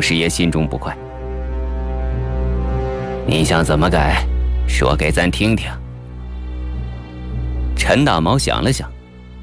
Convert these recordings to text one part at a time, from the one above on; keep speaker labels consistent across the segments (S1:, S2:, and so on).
S1: 师爷心中不快。你想怎么改，说给咱听听。陈大毛想了想，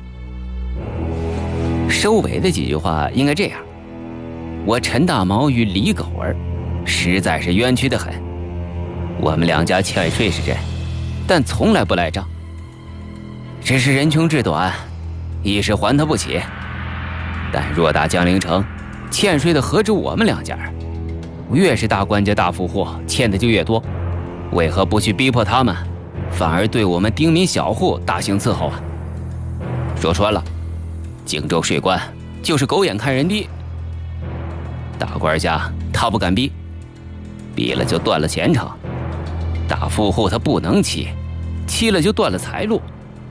S1: 收尾的几句话应该这样：我陈大毛与李狗儿实在是冤屈得很，我们两家欠税是真，但从来不赖账，只是人穷志短，一时还他不起。但偌大江陵城，欠税的何止我们两家？越是大官家大富户，欠的就越多，为何不去逼迫他们，反而对我们丁民小户大刑伺候啊？说穿了，荆州税官就是狗眼看人低，大官家他不敢逼，逼了就断了前程；大富户他不能欺，欺了就断了财路。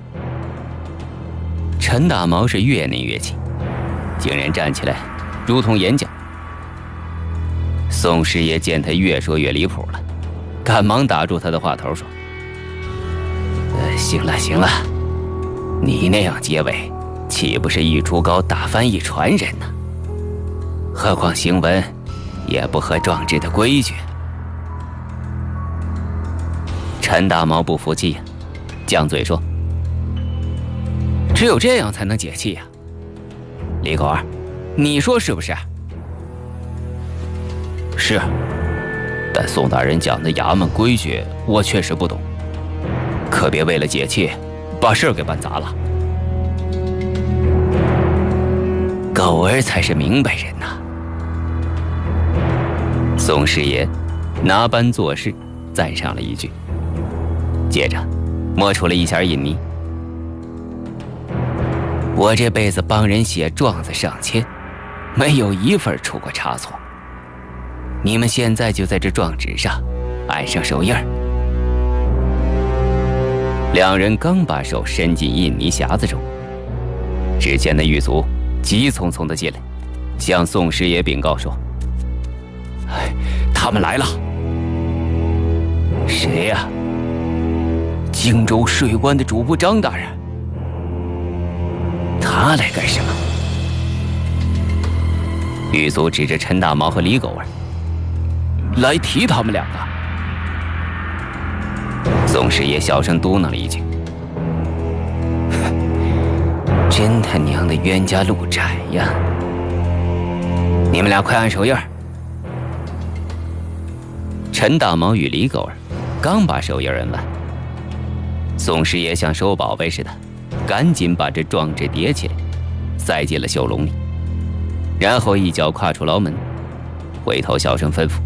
S1: 陈大毛是越念越气，竟然站起来如同演讲。宋师爷见他越说越离谱了，赶忙打住他的话头说：行了行了，你那样结尾，岂不是一竹篙打翻一船人呢？何况行文也不合壮志的规矩。陈大毛不服气呀，犟嘴说：只有这样才能解气呀。李狗儿，你说是不是？是，但宋大人讲的衙门规矩我确实不懂，可别为了解气把事儿给办砸了。狗儿才是明白人呐。宋师爷拿班做事，赞赏了一句，接着摸出了一匣印泥。我这辈子帮人写状子上千，没有一份出过差错。你们现在就在这状纸上按上手印儿。两人刚把手伸进印泥匣子中，只见那狱卒急匆匆地进来，向宋师爷禀告说：他们来了。谁呀？荆州税关的主簿张大人。他来干什么？狱卒指着陈大毛和李狗儿，来提他们两个。宋师爷小声嘟囔了一句：真他娘的冤家路窄呀！你们俩快按手印儿。陈大毛与李狗儿刚把手印摁完，宋师爷像收宝贝似的，赶紧把这状纸叠起来，塞进了袖笼里，然后一脚跨出牢门，回头小声吩咐：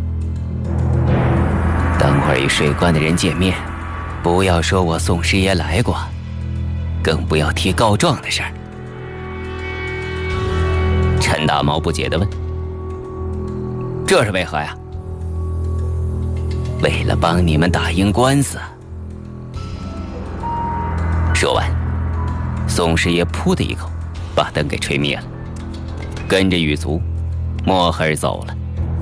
S1: 等会儿与税关的人见面，不要说我宋师爷来过，更不要提告状的事儿。陈大毛不解地问：这是为何呀？为了帮你们打赢官司。说完，宋师爷噗的一口把灯给吹灭了，跟着狱卒摸黑走了。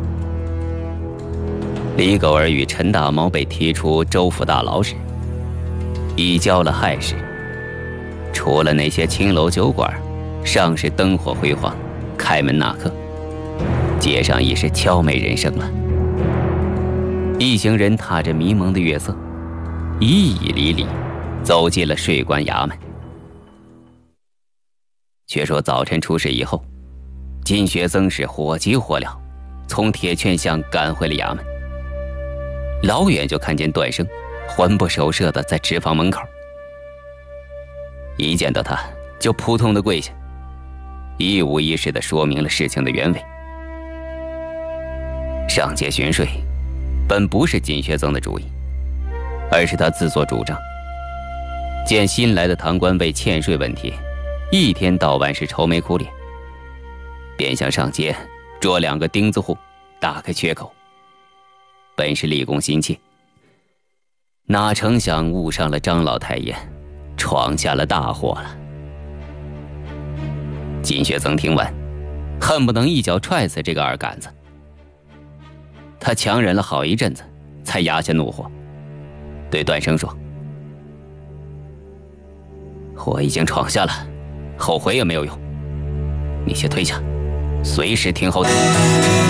S1: 李狗儿与陈大毛被提出州府大牢时，已交了亥时，除了那些青楼酒馆尚是灯火辉煌，开门纳客，街上已是悄没人声了。一行人踏着迷蒙的月色，一一离离走进了税关衙门。却说早晨出事以后，金学曾是火急火燎，从铁券巷赶回了衙门。老远就看见段生魂不守舍的在纸房门口，一见到他就扑通的跪下，一五一十的说明了事情的原委。上街巡税本不是金学曾的主意，而是他自作主张。见新来的堂官为欠税问题一天到晚是愁眉苦脸，便想上街捉两个钉子户，打开缺口。本是立功心切，哪成想误上了张老太爷，闯下了大祸了。金学曾听完，恨不能一脚踹死这个二杆子。他强忍了好一阵子，才压下怒火，对段生说：我已经闯下了，后悔也没有用，你先退下，随时听候。